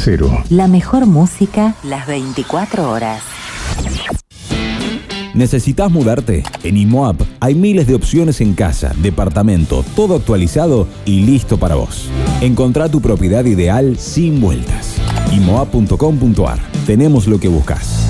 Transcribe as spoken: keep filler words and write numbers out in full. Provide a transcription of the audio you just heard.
cero. La mejor música las veinticuatro horas. ¿Necesitas mudarte? En IMOAP hay miles de opciones en casa, departamento, todo actualizado y listo para vos. Encontrá tu propiedad ideal sin vueltas. imoap punto com punto ar. Tenemos lo que buscas.